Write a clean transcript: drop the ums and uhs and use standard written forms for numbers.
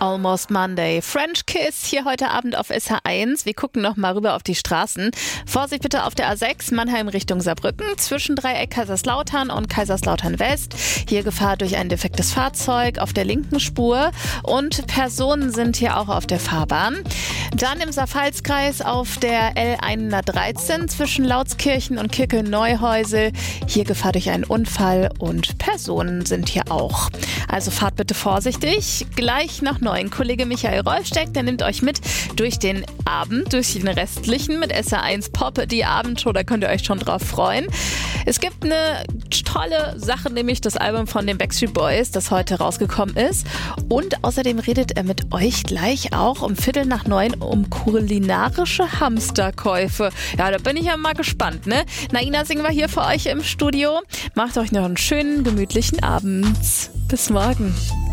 Almost Monday. French Kiss hier heute Abend auf SH1. Wir gucken noch mal rüber auf die Straßen. Vorsicht bitte auf der A6 Mannheim Richtung Saarbrücken zwischen Dreieck Kaiserslautern und Kaiserslautern West. Hier Gefahr durch ein defektes Fahrzeug auf der linken Spur und Personen sind hier auch auf der Fahrbahn. Dann im Saarpfalzkreis auf der L113 zwischen Lautskirchen und Kirkel-Neuhäusel. Hier Gefahr durch einen Unfall und Personen sind hier auch. Also fahrt bitte vorsichtig. Gleich nach 9 Kollege Michael Rolfsteck, der nimmt euch mit durch den Abend, durch den restlichen mit SR1 Pop, die Abendshow, da könnt ihr euch schon drauf freuen. Es gibt eine tolle Sache, nämlich das Album von den Backstreet Boys, das heute rausgekommen ist. Und außerdem redet er mit euch gleich auch um 8:45 um kulinarische Hamsterkäufe. Ja, da bin ich ja mal gespannt, ne? Naina singen wir hier für euch im Studio. Macht euch noch einen schönen, gemütlichen Abend. Bis morgen.